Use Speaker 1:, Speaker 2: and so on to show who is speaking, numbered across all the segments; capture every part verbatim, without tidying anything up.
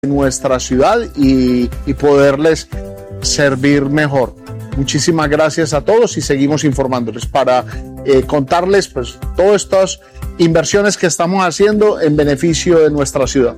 Speaker 1: nuestra ciudad y, y poderles servir mejor. Muchísimas gracias a todos y seguimos informándoles para eh, contarles pues todas estas inversiones que estamos haciendo en beneficio de nuestra ciudad.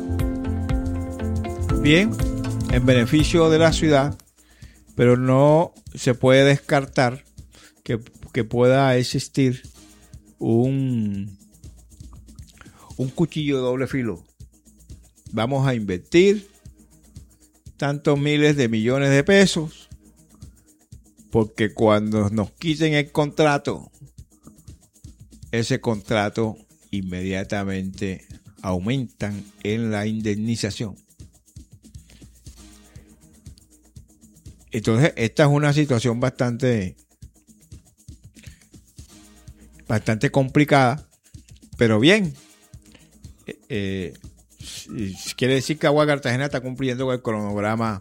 Speaker 2: Bien, en beneficio de la ciudad, pero no se puede descartar que, que pueda existir un, un cuchillo de doble filo. Vamos a invertir tantos miles de millones de pesos porque cuando nos quiten el contrato, ese contrato inmediatamente aumentan en la indemnización. Entonces, esta es una situación bastante, bastante complicada, pero bien. Eh, quiere decir que Agua Cartagena está cumpliendo con el cronograma,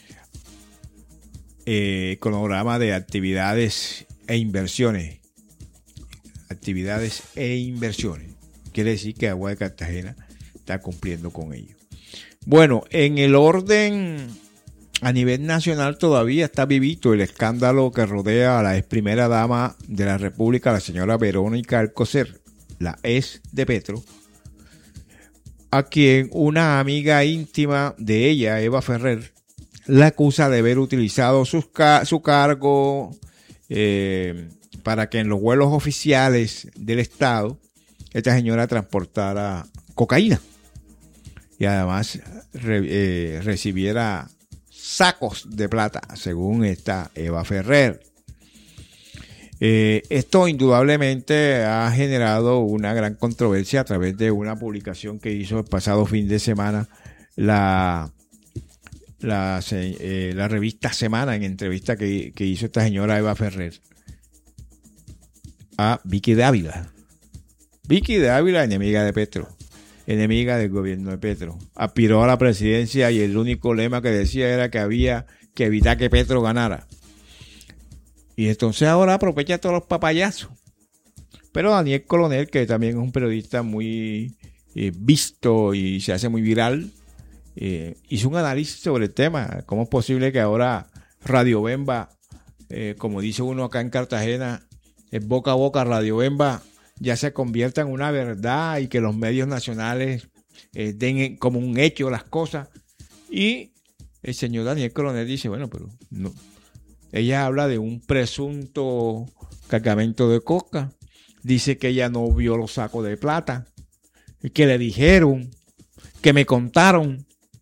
Speaker 2: eh, cronograma de actividades e inversiones. Actividades e inversiones. Quiere decir que Agua de Cartagena está cumpliendo con ello. Bueno, en el orden a nivel nacional todavía está vivito el escándalo que rodea a la ex primera dama de la República, la señora Verónica Alcocer, la ex de Petro, a quien una amiga íntima de ella, Eva Ferrer, la acusa de haber utilizado sus ca- su cargo eh, para que en los vuelos oficiales del Estado esta señora transportara cocaína y además re- eh, recibiera sacos de plata, según esta Eva Ferrer. Eh, esto indudablemente ha generado una gran controversia a través de una publicación que hizo el pasado fin de semana la, la, eh, la revista Semana, en entrevista que, que hizo esta señora Eva Ferrer a Vicky Dávila. Vicky Dávila, enemiga de Petro, enemiga del gobierno de Petro. Aspiró a la presidencia y el único lema que decía era que había que evitar que Petro ganara. Y entonces ahora aprovecha todos los papayazos. Pero Daniel Coronel, que también es un periodista muy eh, visto y se hace muy viral, eh, hizo un análisis sobre el tema. ¿Cómo es posible que ahora Radio Bemba, eh, como dice uno acá en Cartagena, es boca a boca Radio Bemba, ya se convierta en una verdad y que los medios nacionales eh, den como un hecho las cosas? Y el señor Daniel Coronel dice, bueno, pero no. Ella habla de un presunto cargamento de coca. Dice que ella no vio los sacos de plata. Y que le dijeron, que me contaron.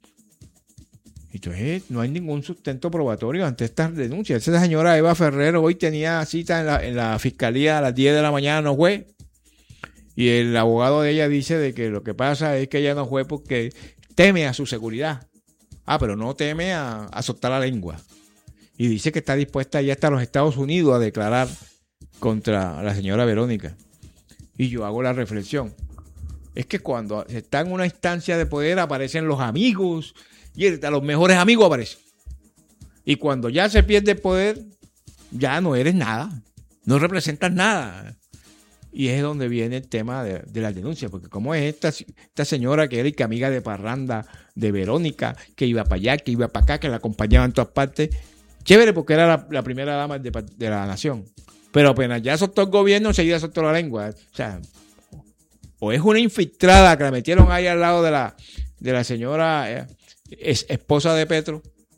Speaker 2: Entonces no hay ningún sustento probatorio ante estas denuncias. Esa señora Eva Ferrer hoy tenía cita en la, en la fiscalía a las diez de la mañana, no fue. Y el abogado de ella dice de que lo que pasa es que ella no fue porque teme a su seguridad. Ah, pero no teme a, a soltar la lengua. Y dice que está dispuesta ya hasta los Estados Unidos a declarar contra la señora Verónica. Y yo hago la reflexión. Es que cuando se está en una instancia de poder aparecen los amigos y a los mejores amigos aparecen. Y cuando ya se pierde el poder, ya no eres nada. No representas nada. Y es donde viene el tema de, de las denuncias. Porque como es esta, esta señora que era que amiga de parranda de Verónica, que iba para allá, que iba para acá, que la acompañaba en todas partes. Chévere porque era la, la primera dama de, de la nación. Pero apenas ya soltó el gobierno, enseguida soltó la lengua. O sea, o es una infiltrada que la metieron ahí al lado de la, de la señora eh, es, esposa de Petro,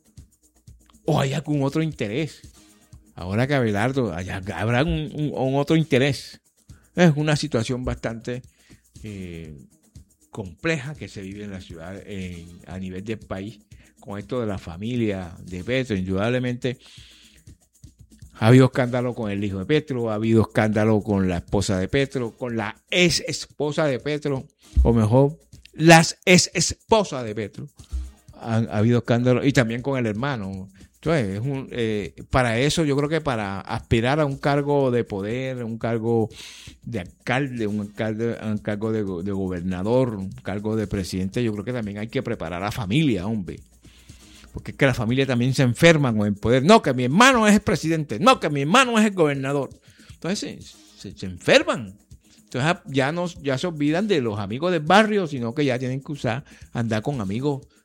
Speaker 2: o hay algún otro interés. Ahora que Abelardo, allá habrá un, un, un otro interés. Es una situación bastante eh, compleja que se vive en la ciudad, en, a nivel del país. Con esto de la familia de Petro, indudablemente ha habido escándalo con el hijo de Petro, ha habido escándalo con la esposa de Petro, con la ex esposa de Petro, o mejor, las ex esposas de Petro. Ha, ha habido escándalo, y también con el hermano. Entonces, es un, eh, para eso yo creo que para aspirar a un cargo de poder, un cargo de alcalde, un, alcalde, un cargo de, de gobernador, un cargo de presidente, yo creo que también hay que preparar a la familia, hombre. Porque es que la familia también se enferman con el poder. No, que mi hermano es el presidente. No, que mi hermano es el gobernador. Entonces se, se, se enferman. Entonces ya, no, ya se olvidan de los amigos del barrio, sino que ya tienen que usar, andar con amigos